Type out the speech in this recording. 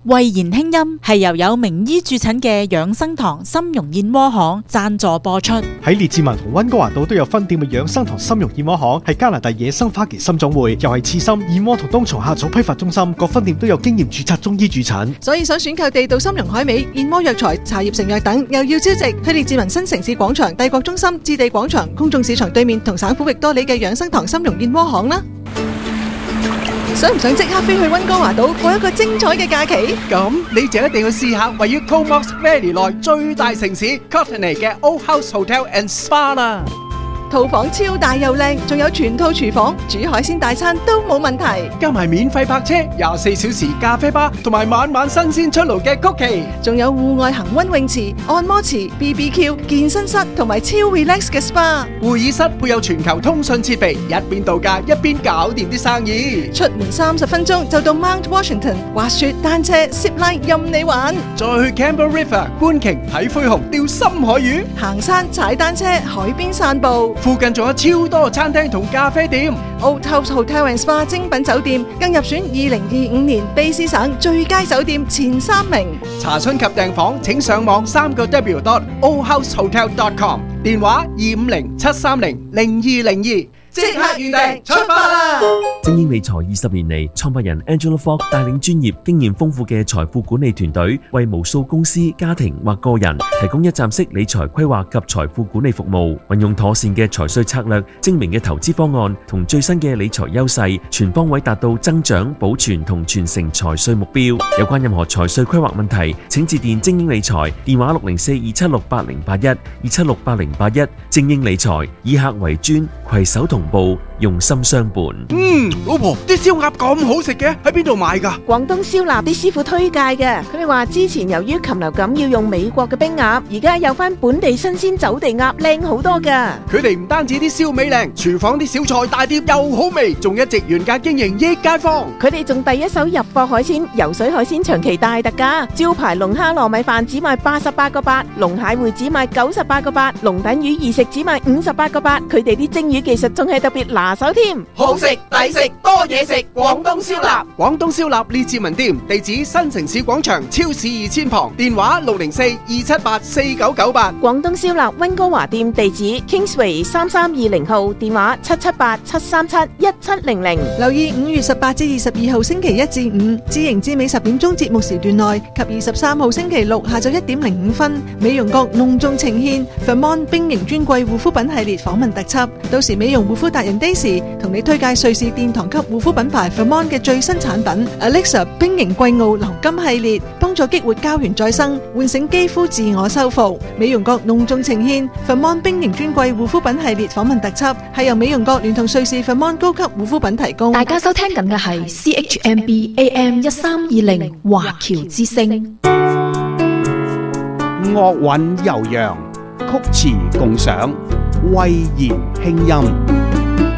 慧言輕音係由有名醫駐診嘅養生堂參茸燕窩行贊助播出。 喺列治文同溫哥華島都有分店嘅養生堂參茸燕窩行係加拿大野生花旗參總會，又係刺參、燕窩同冬蟲夏草批發中心，各分店都有經驗註冊中醫駐診。 所以想選購地道參茸海味、燕窩藥材、茶葉成藥等，又要招值去列治文新城市廣場、帝國中心、置地廣場、公眾市場對面同省府域多里嘅養生堂參茸燕窩行啦。想唔想即刻飛去溫哥華島過一個精彩嘅假期？ 咁你就一定要試下位於 Comox Valley 內最大城市 Courtenay 嘅 Old House Hotel and Spa 啦。 套房超大又靚，仲有全套廚房，煮海鮮大餐都冇問題。 加埋免費泊車、24小時咖啡吧，同埋晚晚新鮮出爐嘅曲奇， 仲有戶外恒溫泳池、按摩池、BBQ、健身室同埋超 relax 嘅 SPA。 會議室配有全球通訊設備，一邊度假一邊搞掂啲生意。 出門30分鐘就到 Mount Washington， 滑雪、單車、zip line 任你玩。 再去 Campbell River 觀鯨睇灰熊、釣深海魚， 行山、踩單車、海邊散步。 附近仲有超多餐廳同咖啡店。 Old House Hotel and Spa 精品酒店更入選2025年卑詩省最佳酒店前3名。 查詢及訂房請上網3w.oldhousehotel.com， 電話250-730-0202。即刻預訂，出發啦！ 精英理財20年嚟，創辦人 Angela Fogg 帶領專業、經驗豐富嘅財富管理團隊，為無數公司、家庭或個人提供一站式理財規劃及財富管理服務。運用妥善嘅財稅策略、精明嘅投資方案同最新嘅理財優勢，全方位達到增長、保存同傳承財稅目標。有關任何財稅規劃問題，請致電精英理財，電話604-276-8081，276-8081。精英理財以客為尊，攜手同步，用心相伴。 老婆，啲燒鴨咁好食嘅，喺邊度買㗎？ 廣東燒臘啲師傅推介嘅，佢哋話之前由於禽流感要用美國嘅冰鴨，而家有翻本地新鮮走地鴨，靚好多㗎。 佢哋唔單止啲燒味靚，廚房啲小菜大碟又好味，仲一直原價經營益街坊。 佢哋仲第一手入貨海鮮，游水海鮮長期大特價，招牌龍蝦糯米飯只賣88個8，龍蟹會只賣98個8，龍躉魚二食只賣58個8。佢哋啲蒸魚技術仲係特別拿手添， 好食抵食多嘢食，廣東燒臘。廣東燒臘列治文店，地址新城市廣場超市2000旁，電話604-278-4998。 廣東燒臘溫哥華店地址 Kingsway 3320號，電話778-737-1700。 留意5月18至22號星期1至5，知營知美10點鐘節目時段內及23號星期6下晝1點05分，美容閣隆重呈獻 Vermont 冰凝專櫃護膚品系列訪問特輯。到時美容護膚達人 Daisy 同你推介瑞士殿堂級護膚品牌 Vermont 嘅最新產品 Alexa 冰凝貴澳流金系列，幫助激活膠原再生，喚醒肌膚自我修復。美容閣隆重呈獻 Vermont 冰凝專櫃護膚品系列訪問特輯，係由美容閣聯同瑞士 Vermont 高級護膚品提供。 大家收聽緊嘅係 CHMB AM 1320華僑之聲。 樂韻悠揚，曲詞共賞，慧言輕音。